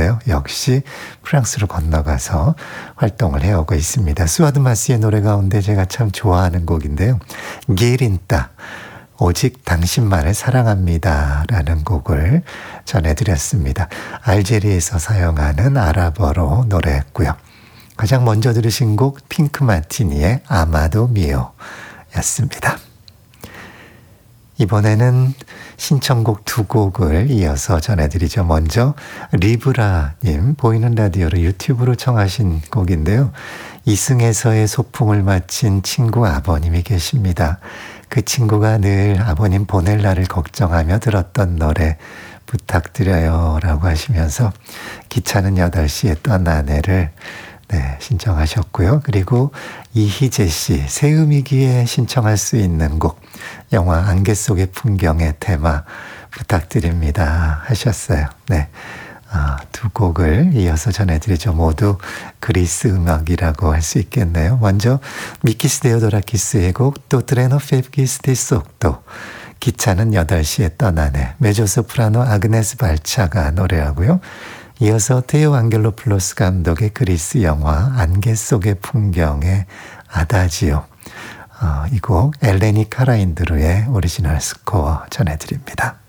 있는데요. 역시 프랑스로 건너가서 활동을 해오고 있습니다. 수아드 마시의 노래 가운데 제가 참 좋아하는 곡인데요. 게린따, 오직 당신만을 사랑합니다 라는 곡을 전해드렸습니다. 알제리에서 사용하는 아랍어로 노래했고요. 가장 먼저 들으신 곡 핑크 마티니의 아마도 미오 였습니다. 이번에는 신청곡 두 곡을 이어서 전해드리죠. 먼저 리브라님, 보이는 라디오로 유튜브로 청하신 곡인데요. 이승에서의 소풍을 마친 친구 아버님이 계십니다. 그 친구가 늘 아버님 보낼 날을 걱정하며 들었던 노래 부탁드려요 라고 하시면서 기차는 8시에 떠나네를 신청하셨고요. 그리고 이희재 씨, 새음이기에 신청할 수 있는 곡, 영화 안개 속의 풍경의 테마 부탁드립니다 하셨어요. 두 곡을 이어서 전해드리죠. 모두 그리스 음악이라고 할 수 있겠네요. 먼저 미키스 데오도라키스의 곡 또 트레노 페브기스 디 속도, 기차는 8시에 떠나네, 메조소프라노 아그네스 발차가 노래하고요. 이어서 테오 안겔로플로스 감독의 그리스 영화 안개 속의 풍경의 아다지오, 이 곡 엘레니 카라인드루의 오리지널 스코어 전해드립니다.